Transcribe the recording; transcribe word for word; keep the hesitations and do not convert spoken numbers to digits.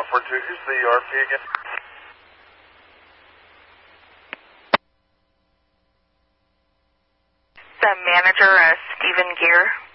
four two, here's the R P again. The manager, uh, Stephen Gear.